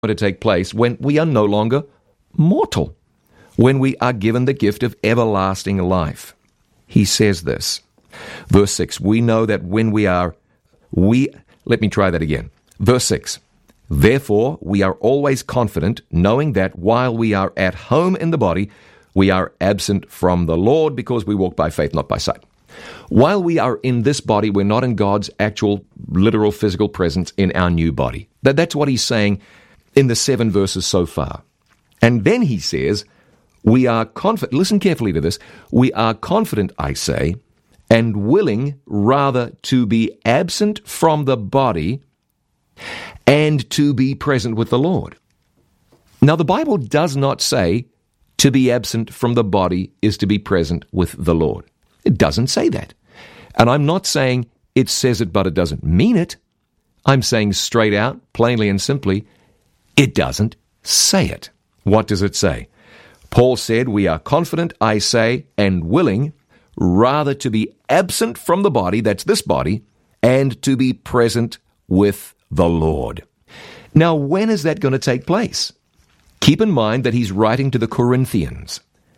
to take place when we are no longer mortal, when we are given the gift of everlasting life. He says this, verse 6, we know that when let me try that again. Verse 6, therefore we are always confident, knowing that while we are at home in the body, we are absent from the Lord, because we walk by faith, not by sight. While we are in this body, we're not in God's actual, literal, physical presence in our new body. That's what he's saying in the 7 verses so far. And then he says, we are confident, listen carefully to this, we are confident, I say, and willing rather to be absent from the body and to be present with the Lord. Now, the Bible does not say to be absent from the body is to be present with the Lord. It doesn't say that. And I'm not saying it says it, but it doesn't mean it. I'm saying straight out, plainly and simply, it doesn't say it. What does it say? Paul said, we are confident, I say, and willing rather to be absent from the body, that's this body, and to be present with the Lord. Now, when is that going to take place? Keep in mind that he's writing to the Corinthians.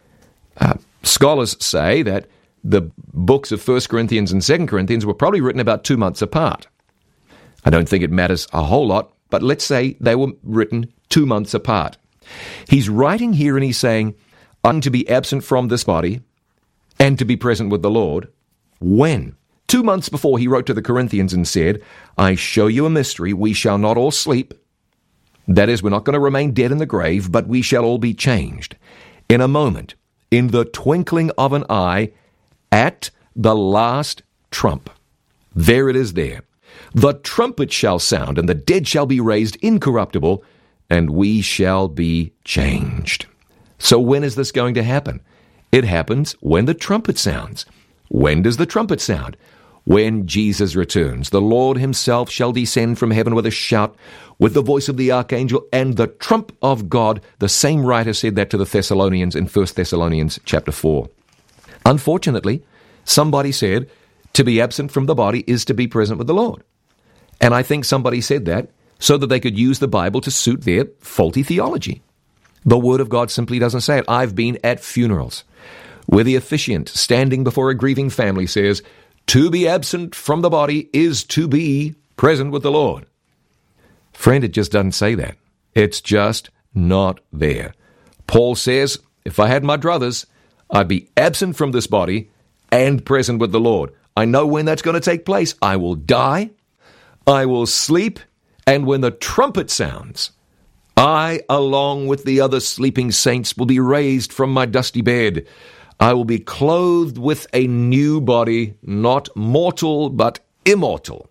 Scholars say that the books of 1 Corinthians and 2 Corinthians were probably written about 2 months apart. I don't think it matters a whole lot, but let's say they were written 2 months apart. He's writing here and he's saying, I'm to be absent from this body and to be present with the Lord. When? 2 months before he wrote to the Corinthians and said, I show you a mystery, we shall not all sleep. That is, we're not going to remain dead in the grave, but we shall all be changed. In a moment, in the twinkling of an eye, at the last trump. There it is there. The trumpet shall sound, and the dead shall be raised incorruptible, and we shall be changed. So when is this going to happen? It happens when the trumpet sounds. When does the trumpet sound? When Jesus returns. The Lord himself shall descend from heaven with a shout, with the voice of the archangel, and the trump of God. The same writer said that to the Thessalonians in 1 Thessalonians chapter 4. Unfortunately, somebody said, to be absent from the body is to be present with the Lord. And I think somebody said that so that they could use the Bible to suit their faulty theology. The Word of God simply doesn't say it. I've been at funerals where the officiant standing before a grieving family says, to be absent from the body is to be present with the Lord. Friend, it just doesn't say that. It's just not there. Paul says, if I had my druthers, I'd be absent from this body and present with the Lord. I know when that's going to take place. I will die, I will sleep, and when the trumpet sounds, I, along with the other sleeping saints, will be raised from my dusty bed. I will be clothed with a new body, not mortal, but immortal.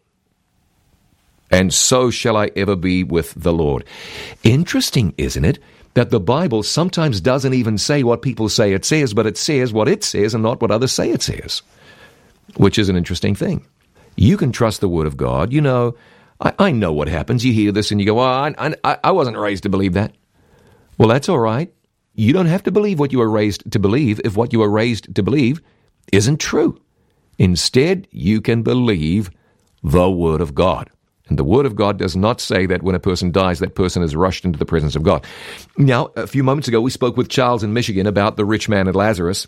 And so shall I ever be with the Lord. Interesting, isn't it, that the Bible sometimes doesn't even say what people say it says, but it says what it says and not what others say it says, which is an interesting thing. You can trust the Word of God. You know, I know what happens. You hear this and you go, I wasn't raised to believe that. Well, that's all right. You don't have to believe what you were raised to believe if what you were raised to believe isn't true. Instead, you can believe the Word of God. And the Word of God does not say that when a person dies, that person is rushed into the presence of God. Now, a few moments ago, we spoke with Charles in Michigan about the rich man and Lazarus.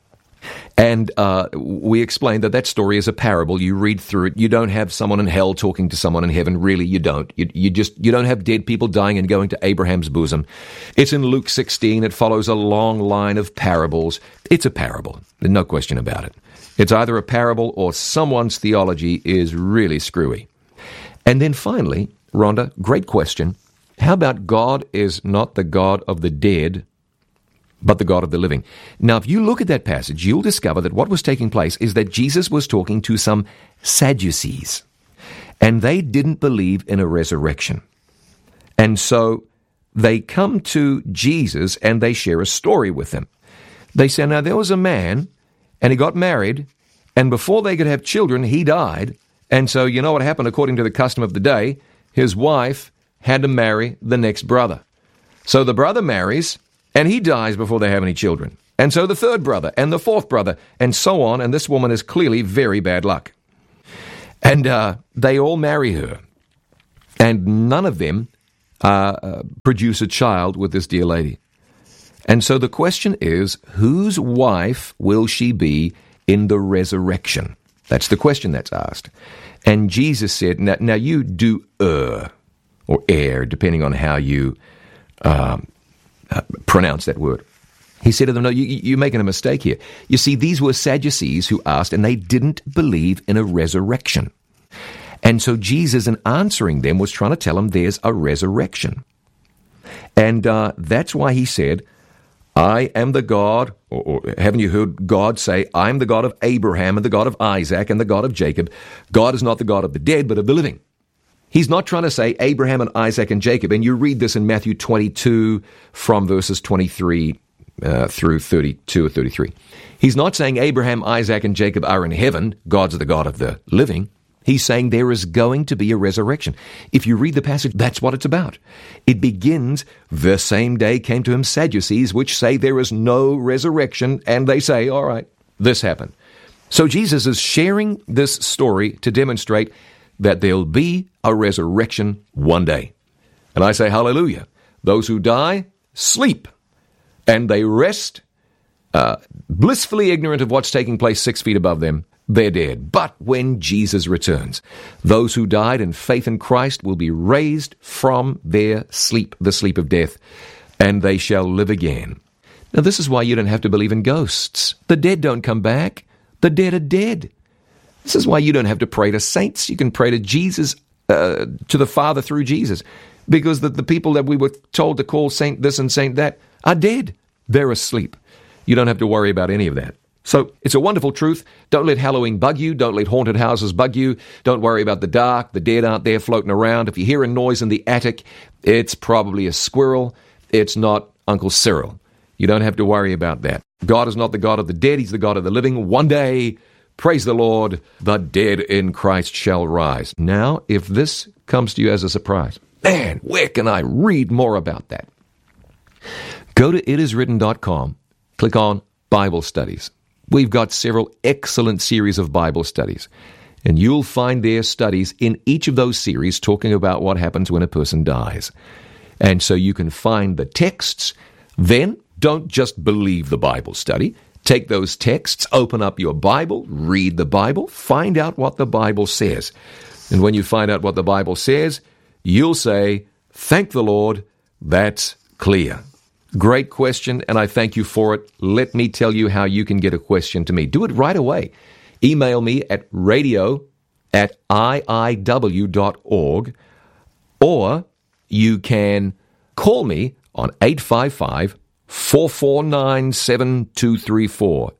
And we explained that story is a parable. You read through it. You don't have someone in hell talking to someone in heaven. Really, you don't. You don't have dead people dying and going to Abraham's bosom. It's in Luke 16. It follows a long line of parables. It's a parable. There's no question about it. It's either a parable or someone's theology is really screwy. And then finally, Rhonda, great question. How about God is not the God of the dead, but the God of the living? Now, if you look at that passage, you'll discover that what was taking place is that Jesus was talking to some Sadducees, and they didn't believe in a resurrection. And so they come to Jesus and they share a story with him. They say, now there was a man, and he got married, and before they could have children, he died. And so you know what happened according to the custom of the day? His wife had to marry the next brother. So the brother marries, and he dies before they have any children. And so the third brother, and the fourth brother, and so on, and this woman is clearly very bad luck. And they all marry her. And none of them produce a child with this dear lady. And so the question is, whose wife will she be in the resurrection? That's the question that's asked. And Jesus said, now you do or depending on how you pronounce that word. He said to them, no, you're making a mistake here. You see, these were Sadducees who asked, and they didn't believe in a resurrection. And so Jesus, in answering them, was trying to tell them there's a resurrection. And that's why he said, I am the God, or haven't you heard God say, I am the God of Abraham and the God of Isaac and the God of Jacob. God is not the God of the dead, but of the living. He's not trying to say Abraham and Isaac and Jacob. And you read this in Matthew 22 from verses 23 through 32 or 33. He's not saying Abraham, Isaac, and Jacob are in heaven. God's the God of the living. He's saying there is going to be a resurrection. If you read the passage, that's what it's about. It begins, the same day came to him Sadducees, which say there is no resurrection, and they say, all right, this happened. So Jesus is sharing this story to demonstrate that there'll be a resurrection one day. And I say, hallelujah. Those who die, sleep, and they rest, blissfully ignorant of what's taking place 6 feet above them. They're dead. But when Jesus returns, those who died in faith in Christ will be raised from their sleep, the sleep of death, and they shall live again. Now, this is why you don't have to believe in ghosts. The dead don't come back. The dead are dead. This is why you don't have to pray to saints. You can pray to Jesus, to the Father through Jesus, because the people that we were told to call saint this and saint that are dead. They're asleep. You don't have to worry about any of that. So it's a wonderful truth. Don't let Halloween bug you. Don't let haunted houses bug you. Don't worry about the dark. The dead aren't there floating around. If you hear a noise in the attic, it's probably a squirrel. It's not Uncle Cyril. You don't have to worry about that. God is not the God of the dead. He's the God of the living. One day, praise the Lord, the dead in Christ shall rise. Now, if this comes to you as a surprise, man, where can I read more about that? Go to itiswritten.com, click on Bible Studies. We've got several excellent series of Bible studies, and you'll find there studies in each of those series talking about what happens when a person dies. And so you can find the texts. Then don't just believe the Bible study. Take those texts, open up your Bible, read the Bible, find out what the Bible says. And when you find out what the Bible says, you'll say, thank the Lord, that's clear. Great question, and I thank you for it. Let me tell you how you can get a question to me. Do it right away. Email me at radio@iiw.org, or you can call me on 855-449-7234,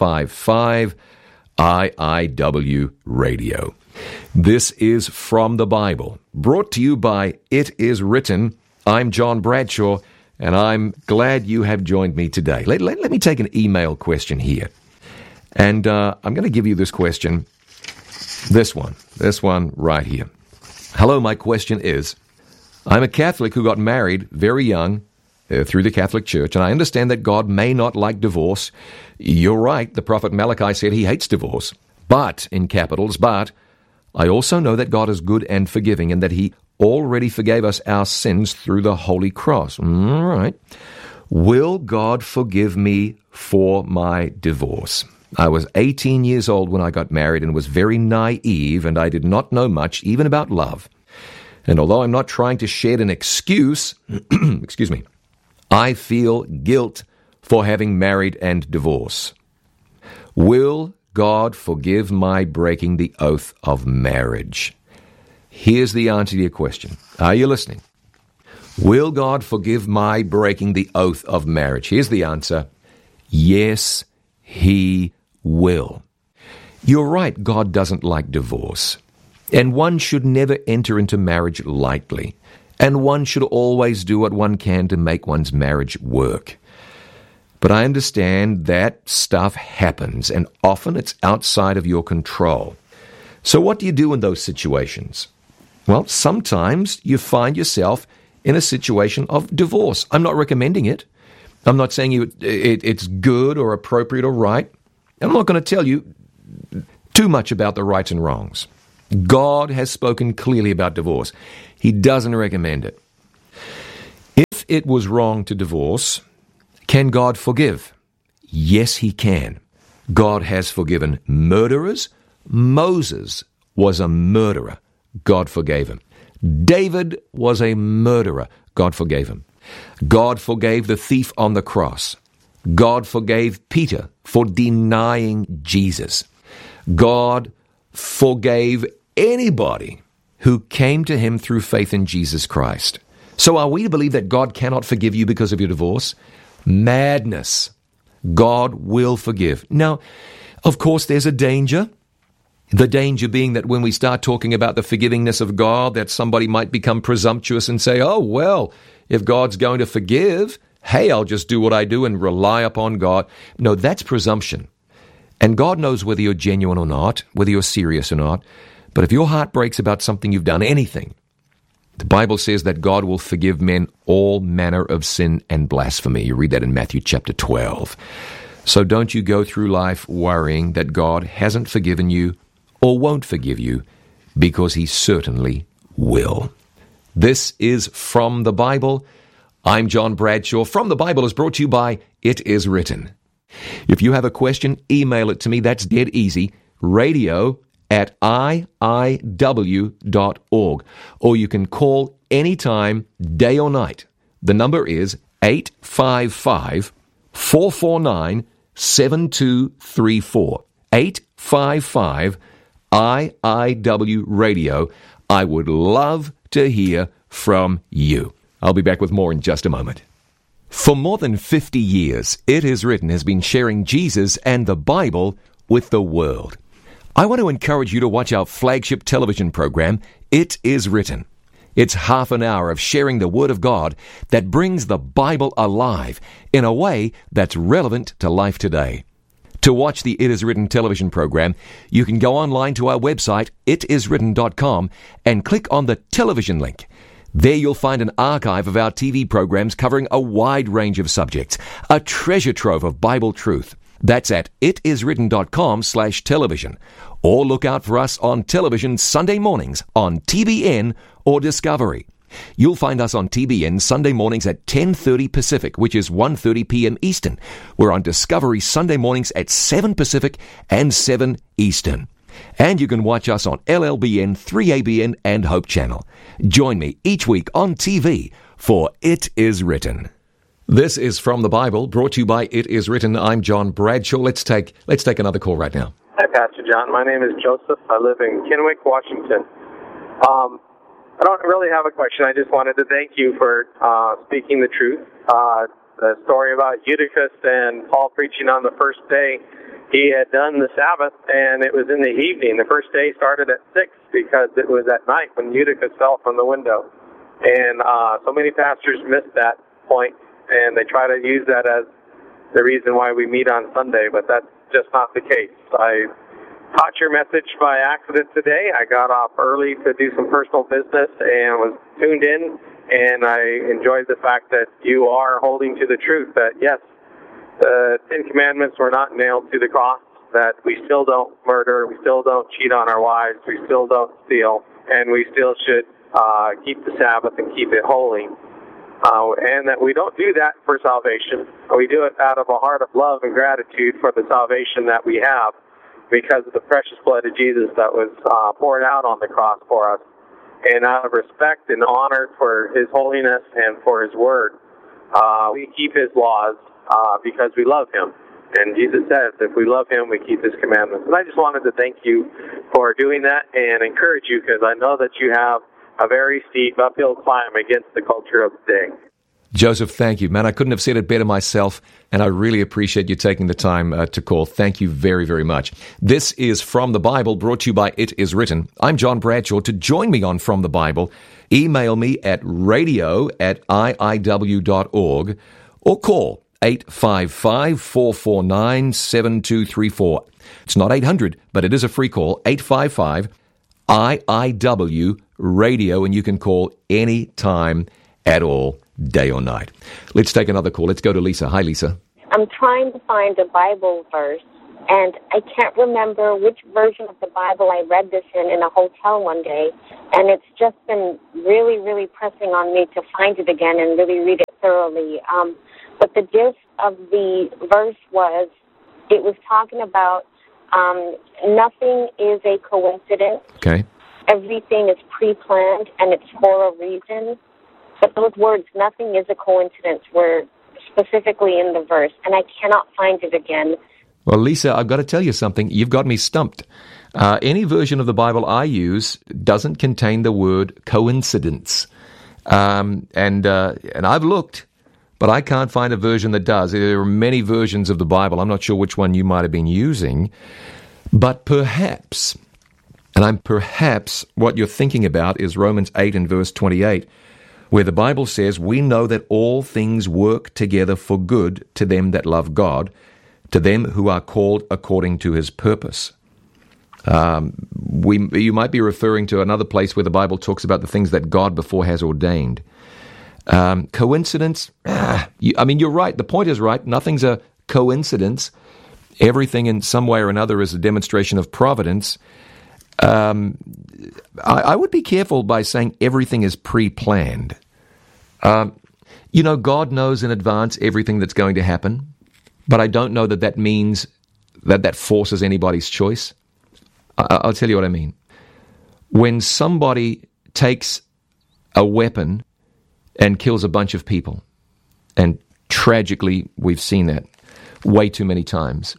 855-IIW Radio. This is From the Bible, brought to you by It Is Written. I'm John Bradshaw, and I'm glad you have joined me today. Let me take an email question here. And I'm going to give you this question, this one right here. Hello, my question is, I'm a Catholic who got married very young through the Catholic Church, and I understand that God may not like divorce. You're right, the prophet Malachi said he hates divorce. But, in capitals, but, I also know that God is good and forgiving, and that he already forgave us our sins through the Holy Cross. All right. Will God forgive me for my divorce? I was 18 years old when I got married and was very naive, and I did not know much even about love. And although I'm not trying to shed an excuse, excuse me, I feel guilt for having married and divorced. Will God forgive my breaking the oath of marriage? Here's the answer to your question. Are you listening? Will God forgive my breaking the oath of marriage? Here's the answer. Yes, he will. You're right, God doesn't like divorce. And one should never enter into marriage lightly. And one should always do what one can to make one's marriage work. But I understand that stuff happens, and often it's outside of your control. So what do you do in those situations? Well, sometimes you find yourself in a situation of divorce. I'm not recommending it. I'm not saying it's good or appropriate or right. I'm not going to tell you too much about the rights and wrongs. God has spoken clearly about divorce. He doesn't recommend it. If it was wrong to divorce, can God forgive? Yes, He can. God has forgiven murderers. Moses was a murderer. God forgave him. David was a murderer. God forgave him. God forgave the thief on the cross. God forgave Peter for denying Jesus. God forgave anybody who came to Him through faith in Jesus Christ. So are we to believe that God cannot forgive you because of your divorce? Madness. God will forgive. Now, of course, there's a danger. The danger being that when we start talking about the forgivingness of God, that somebody might become presumptuous and say, oh, well, if God's going to forgive, hey, I'll just do what I do and rely upon God. No, that's presumption. And God knows whether you're genuine or not, whether you're serious or not. But if your heart breaks about something you've done, anything, the Bible says that God will forgive men all manner of sin and blasphemy. You read that in Matthew chapter 12. So don't you go through life worrying that God hasn't forgiven you or won't forgive you, because He certainly will. This is From the Bible. I'm John Bradshaw. From the Bible is brought to you by It Is Written. If you have a question, email it to me. That's dead easy. radio@iiw.org. Or you can call anytime, day or night. The number is 855-449-7234. 855-IIW Radio. I would love to hear from you. I'll be back with more in just a moment. For more than 50 years, It Is Written has been sharing Jesus and the Bible with the world. I want to encourage you to watch our flagship television program, It Is Written. It's half an hour of sharing the Word of God that brings the Bible alive in a way that's relevant to life today. To watch the It Is Written television program, you can go online to our website, itiswritten.com, and click on the television link. There you'll find an archive of our TV programs covering a wide range of subjects, a treasure trove of Bible truth. That's at itiswritten.com/television. Or look out for us on television Sunday mornings on TBN or Discovery. You'll find us on TBN Sunday mornings at 10:30 Pacific, which is 1:30 p.m. Eastern. We're on Discovery Sunday mornings at 7 Pacific and 7 Eastern. And you can watch us on LLBN, 3ABN, and Hope Channel. Join me each week on TV for It Is Written. This is From the Bible, brought to you by It Is Written. I'm John Bradshaw. Let's take another call right now. Hi, Pastor John. My name is Joseph. I live in Kennewick, Washington. I don't really have a question. I just wanted to thank you for speaking the truth. The story about Eutychus and Paul preaching on the first day, he had done the Sabbath, and it was in the evening. The first day started at 6 because it was at night when Eutychus fell from the window. And so many pastors miss that point, and they try to use that as the reason why we meet on Sunday, but that's just not the case. I caught your message by accident today. I got off early to do some personal business and was tuned in, and I enjoyed the fact that you are holding to the truth that, yes, the Ten Commandments were not nailed to the cross, that we still don't murder, we still don't cheat on our wives, we still don't steal, and we still should keep the Sabbath and keep it holy. And that we don't do that for salvation. We do it out of a heart of love and gratitude for the salvation that we have because of the precious blood of Jesus that was poured out on the cross for us. And out of respect and honor for His holiness and for His word, we keep His laws because we love Him. And Jesus says, if we love Him, we keep His commandments. And I just wanted to thank you for doing that and encourage you, because I know that you have a very steep uphill climb against the culture of the day. Joseph, thank you. Man, I couldn't have said it better myself, and I really appreciate you taking the time to call. Thank you very, very much. This is From the Bible, brought to you by It Is Written. I'm John Bradshaw. To join me on From the Bible, email me at radio@iiw.org or call 855-449-7234. It's not 800, but it is a free call, 855-IIW Radio, and you can call any time at all, day or night. Let's take another call. Let's go to Lisa. Hi, Lisa. I'm trying to find a Bible verse, and I can't remember which version of the Bible I read this in a hotel one day, and it's just been really, really pressing on me to find it again and really read it thoroughly. But the gist of the verse was, it was talking about nothing is a coincidence. Okay. Everything is pre-planned, and it's for a reason. But those words, nothing is a coincidence, were specifically in the verse, and I cannot find it again. Well, Lisa, I've got to tell you something. You've got me stumped. Any version of the Bible I use doesn't contain the word coincidence. And I've looked, but I can't find a version that does. There are many versions of the Bible. I'm not sure which one you might have been using. But perhaps what you're thinking about is Romans 8 and verse 28, where the Bible says, we know that all things work together for good to them that love God, to them who are called according to his purpose. You might be referring to another place where the Bible talks about the things that God before has ordained. Coincidence? You're right. The point is right. Nothing's a coincidence. Everything in some way or another is a demonstration of providence. I would be careful by saying everything is pre-planned. God knows in advance everything that's going to happen, but I don't know that means that forces anybody's choice. I'll tell you what I mean. When somebody takes a weapon and kills a bunch of people, and tragically we've seen that way too many times,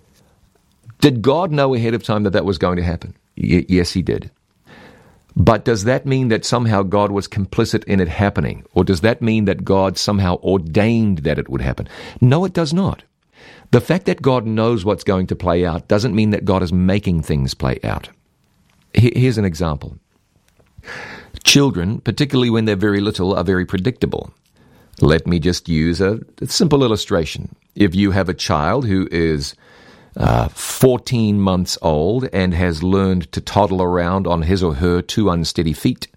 did God know ahead of time that was going to happen? Yes, he did. But does that mean that somehow God was complicit in it happening? Or does that mean that God somehow ordained that it would happen? No, it does not. The fact that God knows what's going to play out doesn't mean that God is making things play out. Here's an example. Children, particularly when they're very little, are very predictable. Let me just use a simple illustration. If you have a child who is 14 months old and has learned to toddle around on his or her two unsteady feet,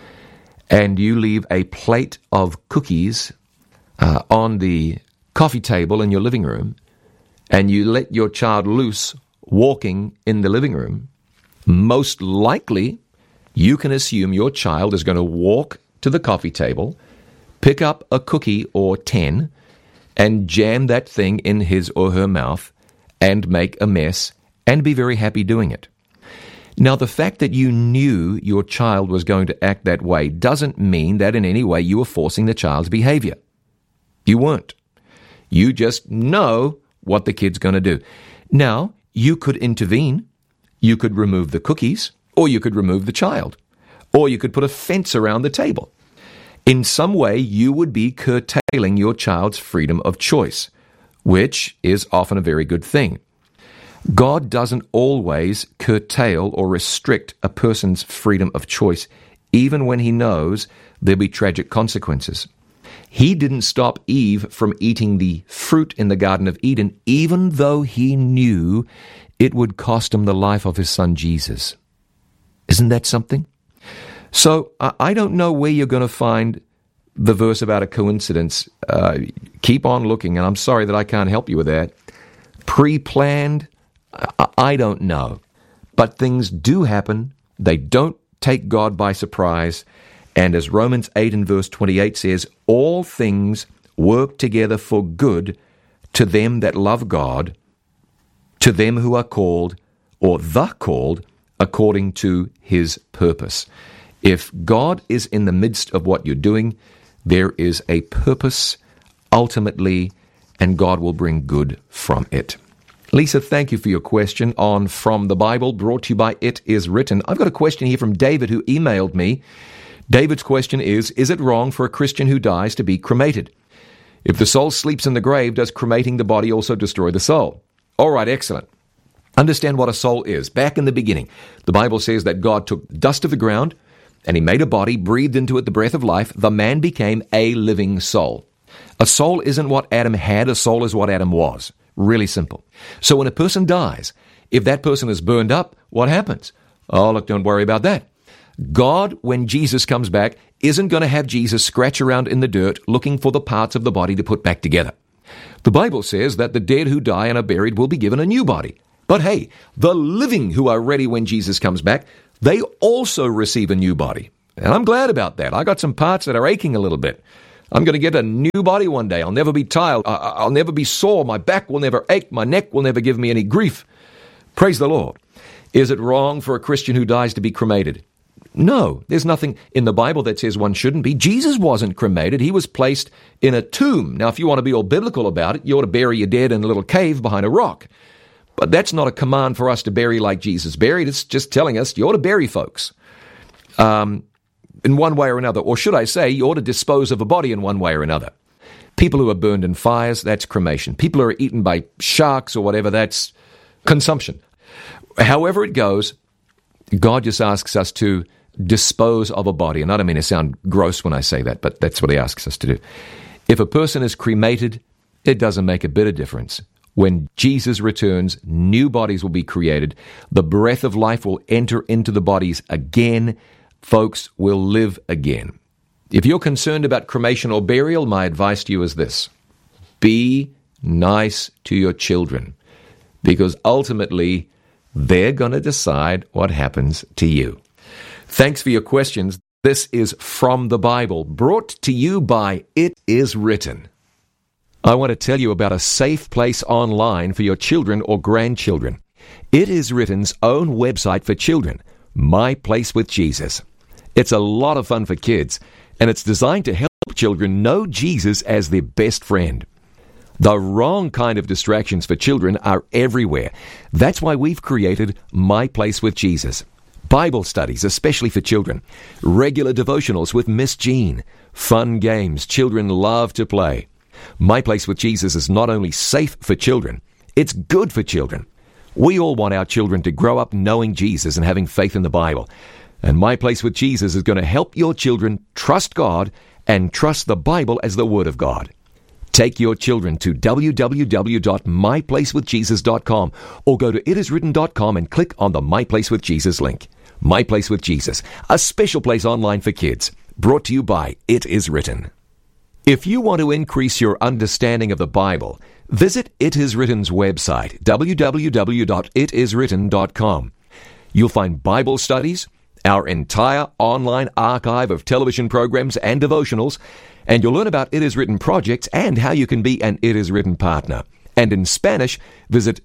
and you leave a plate of cookies on the coffee table in your living room, and you let your child loose walking in the living room, most likely you can assume your child is going to walk to the coffee table, pick up a cookie or 10, and jam that thing in his or her mouth and make a mess and be very happy doing it. Now, the fact that you knew your child was going to act that way doesn't mean that in any way you were forcing the child's behavior. You weren't. You just know what the kid's going to do. Now, you could intervene. You could remove the cookies, or you could remove the child, or you could put a fence around the table. In some way, you would be curtailing your child's freedom of choice, which is often a very good thing. God doesn't always curtail or restrict a person's freedom of choice, even when he knows there'll be tragic consequences. He didn't stop Eve from eating the fruit in the Garden of Eden, even though he knew it would cost him the life of his son Jesus. Isn't that something? So I don't know where you're going to find the verse about a coincidence. Keep on looking, and I'm sorry that I can't help you with that. Pre-planned? I don't know. But things do happen. They don't take God by surprise. And as Romans 8 and verse 28 says, all things work together for good to them that love God, to them who are called, or the called, according to his purpose. If God is in the midst of what you're doing, there is a purpose ultimately, and God will bring good from it. Lisa, thank you for your question on From the Bible, brought to you by It Is Written. I've got a question here from David, who emailed me. David's question is it wrong for a Christian who dies to be cremated? If the soul sleeps in the grave, does cremating the body also destroy the soul? All right, excellent. Understand what a soul is. Back in the beginning, the Bible says that God took dust of the ground, and he made a body, breathed into it the breath of life. The man became a living soul. A soul isn't what Adam had. A soul is what Adam was. Really simple. So when a person dies, if that person is burned up, what happens? Oh, look, don't worry about that. God, when Jesus comes back, isn't going to have Jesus scratch around in the dirt looking for the parts of the body to put back together. The Bible says that the dead who die and are buried will be given a new body. But hey, the living who are ready when Jesus comes back, they also receive a new body. And I'm glad about that. I got some parts that are aching a little bit. I'm going to get a new body one day. I'll never be tired. I'll never be sore. My back will never ache. My neck will never give me any grief. Praise the Lord. Is it wrong for a Christian who dies to be cremated? No, there's nothing in the Bible that says one shouldn't be. Jesus wasn't cremated. He was placed in a tomb. Now, if you want to be all biblical about it, you ought to bury your dead in a little cave behind a rock. But that's not a command for us to bury like Jesus buried. It's just telling us you ought to bury folks in one way or another. Or should I say, you ought to dispose of a body in one way or another. People who are burned in fires, that's cremation. People who are eaten by sharks or whatever, that's consumption. However it goes, God just asks us to dispose of a body. And I don't mean to sound gross when I say that, but that's what he asks us to do. If a person is cremated, it doesn't make a bit of difference. When Jesus returns, new bodies will be created. The breath of life will enter into the bodies again. Folks will live again. If you're concerned about cremation or burial, my advice to you is this. Be nice to your children, because ultimately they're going to decide what happens to you. Thanks for your questions. This is From the Bible, brought to you by It Is Written. I want to tell you about a safe place online for your children or grandchildren. It Is Written's own website for children, My Place with Jesus. It's a lot of fun for kids, and it's designed to help children know Jesus as their best friend. The wrong kind of distractions for children are everywhere. That's why we've created My Place with Jesus. Bible studies, especially for children. Regular devotionals with Miss Jean. Fun games children love to play. My Place with Jesus is not only safe for children, it's good for children. We all want our children to grow up knowing Jesus and having faith in the Bible. And My Place with Jesus is going to help your children trust God and trust the Bible as the Word of God. Take your children to www.myplacewithjesus.com or go to itiswritten.com and click on the My Place with Jesus link. My Place with Jesus, a special place online for kids, brought to you by It Is Written. If you want to increase your understanding of the Bible, visit It Is Written's website, www.itiswritten.com. You'll find Bible studies, our entire online archive of television programs and devotionals, and you'll learn about It Is Written projects and how you can be an It Is Written partner. And in Spanish, visit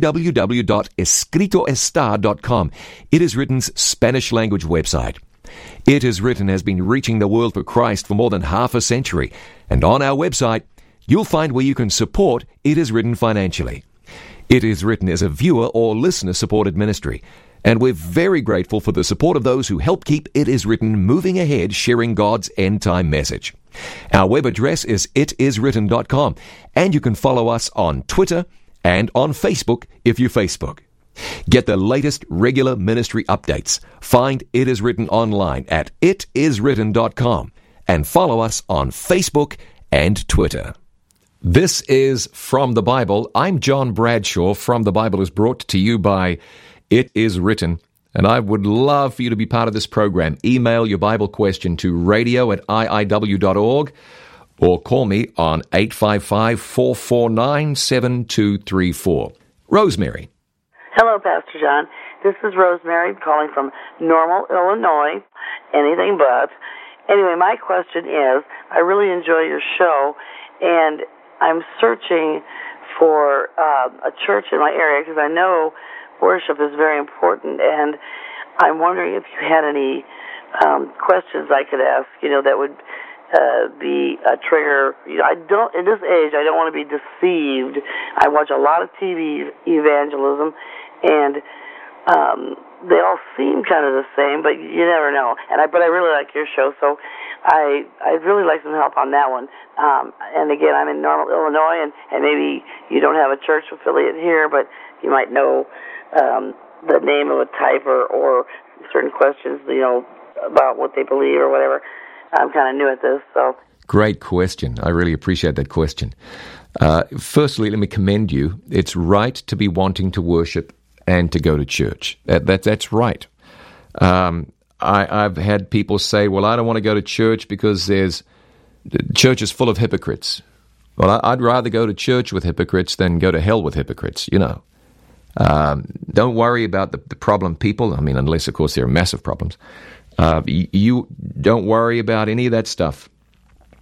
www.escritoestá.com. It Is Written's Spanish language website. It Is Written has been reaching the world for Christ for more than half a century. And on our website, you'll find where you can support It Is Written financially. It Is Written is a viewer or listener-supported ministry, and we're very grateful for the support of those who help keep It Is Written moving ahead, sharing God's end-time message. Our web address is itiswritten.com, and you can follow us on Twitter and on Facebook if you Facebook. Get the latest regular ministry updates. Find It Is Written online at itiswritten.com and follow us on Facebook and Twitter. This is From the Bible. I'm John Bradshaw. From the Bible is brought to you by It Is Written. And I would love for you to be part of this program. Email your Bible question to radio@iiw.org or call me on 855-449-7234. Rosemary. Hello, Pastor John. This is Rosemary calling from Normal, Illinois. Anything but. Anyway, my question is, I really enjoy your show, and I'm searching for a church in my area because I know worship is very important, and I'm wondering if you had any questions I could ask, that would be a trigger. I don't, in this age, I don't want to be deceived. I watch a lot of TV evangelism, and they all seem kind of the same, but you never know. But I really like your show, so I'd really like some help on that one. And again, I'm in Normal, Illinois, and maybe you don't have a church affiliate here, but you might know the name of a type or certain questions, about what they believe or whatever. I'm kind of new at this, so. Great question. I really appreciate that question. Firstly, let me commend you. It's right to be wanting to worship and to go to church. That's right. I've had people say, well, I don't want to go to church because the church is full of hypocrites. Well, I'd rather go to church with hypocrites than go to hell with hypocrites, Don't worry about the problem people. I mean, unless, of course, there are massive problems. You don't worry about any of that stuff.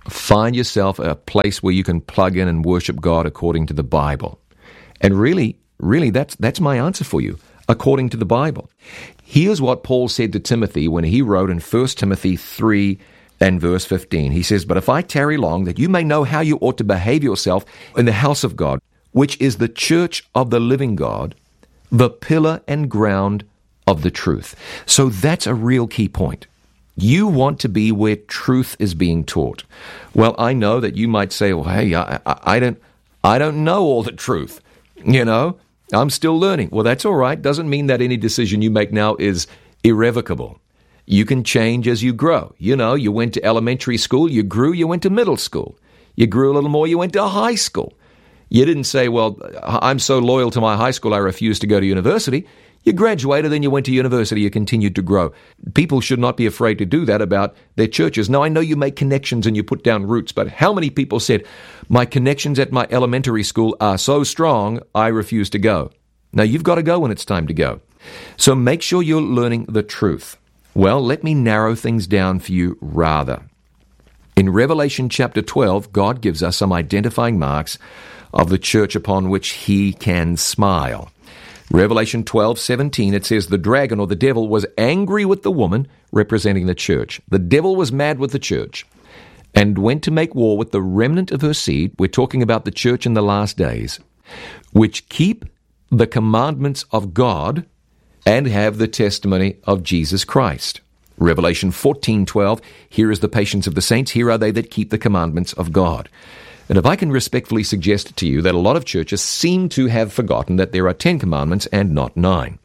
Find yourself a place where you can plug in and worship God according to the Bible. And really, that's my answer for you, according to the Bible. Here's what Paul said to Timothy when he wrote in 1 Timothy 3 and verse 15. He says, "But if I tarry long, that you may know how you ought to behave yourself in the house of God, which is the church of the living God, the pillar and ground of the truth." So that's a real key point. You want to be where truth is being taught. Well, I know that you might say, "Well, hey, I don't know all the truth. I'm still learning." Well, that's all right. Doesn't mean that any decision you make now is irrevocable. You can change as you grow. You went to elementary school, you grew, you went to middle school. You grew a little more, you went to high school. You didn't say, "Well, I'm so loyal to my high school, I refuse to go to university." You graduated, then you went to university, you continued to grow. People should not be afraid to do that about their churches. Now, I know you make connections and you put down roots, but how many people said, "My connections at my elementary school are so strong, I refuse to go"? Now, you've got to go when it's time to go. So make sure you're learning the truth. Well, let me narrow things down for you rather. In Revelation chapter 12, God gives us some identifying marks of the church upon which He can smile. Revelation 12:17, it says, "The dragon," or the devil, "was angry with the woman," representing the church. The devil was mad with the church and went to make war with the remnant of her seed. We're talking about the church in the last days, which keep the commandments of God and have the testimony of Jesus Christ. Revelation 14:12, "Here is the patience of the saints. Here are they that keep the commandments of God." And if I can respectfully suggest to you that a lot of churches seem to have forgotten that there are 10 commandments and not 9.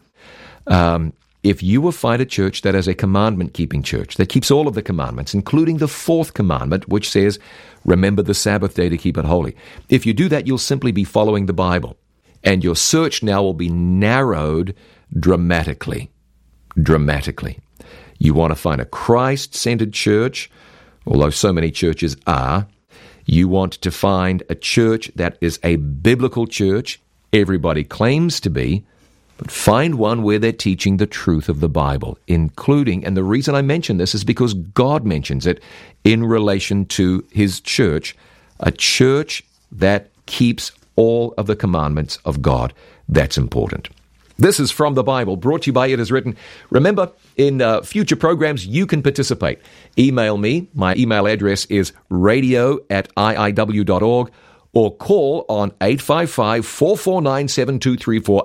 If you will find a church that is a commandment-keeping church, that keeps all of the commandments, including the 4th commandment, which says, "Remember the Sabbath day to keep it holy." If you do that, you'll simply be following the Bible. And your search now will be narrowed dramatically. Dramatically. You want to find a Christ-centered church, although so many churches are. You want to find a church that is a biblical church. Everybody claims to be, but find one where they're teaching the truth of the Bible, including, and the reason I mention this is because God mentions it in relation to His church, a church that keeps all of the commandments of God. That's important. This is From the Bible, brought to you by It Is Written. Remember, in future programs, you can participate. Email me. My email address is radio@iiw.org, or call on 855-449-7234,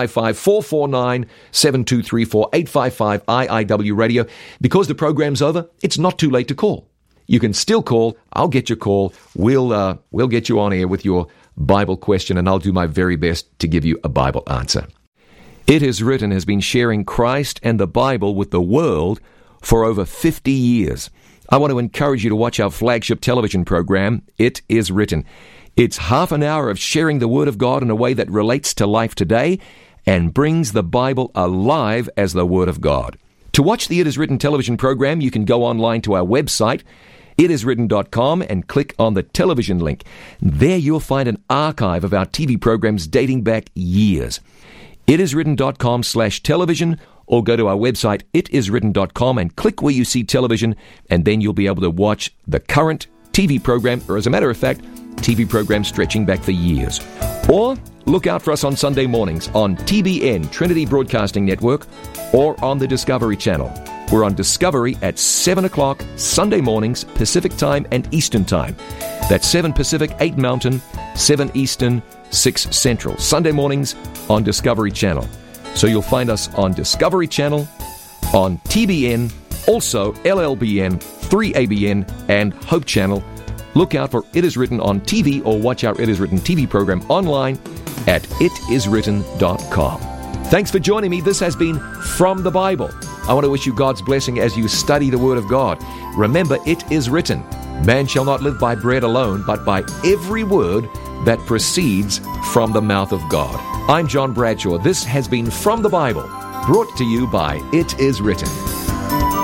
855-449-7234, 855-IIW Radio. Because the program's over, it's not too late to call. You can still call. I'll get your call. We'll get you on air with your Bible question, and I'll do my very best to give you a Bible answer. It Is Written has been sharing Christ and the Bible with the world for over 50 years. I want to encourage you to watch our flagship television program, It Is Written. It's half an hour of sharing the Word of God in a way that relates to life today and brings the Bible alive as the Word of God. To watch the It Is Written television program, you can go online to our website, itiswritten.com, and click on the television link. There you'll find an archive of our TV programs dating back years. itiswritten.com/television, or go to our website, itiswritten.com, and click where you see television, and then you'll be able to watch the current TV program, or as a matter of fact, TV programs stretching back for years. Or look out for us on Sunday mornings on TBN, Trinity Broadcasting Network, or on the Discovery Channel. We're on Discovery at 7 o'clock Sunday mornings, Pacific Time and Eastern Time. That's 7 Pacific, 8 Mountain, 7 Eastern, 6 Central. Sunday mornings on Discovery Channel. So you'll find us on Discovery Channel, on TBN, also LLBN, 3ABN, and Hope Channel. Look out for It Is Written on TV, or watch our It Is Written TV program online at itiswritten.com. Thanks for joining me. This has been From the Bible. I want to wish you God's blessing as you study the Word of God. Remember, it is written, "Man shall not live by bread alone, but by every word that proceeds from the mouth of God." I'm John Bradshaw. This has been From the Bible, brought to you by It Is Written.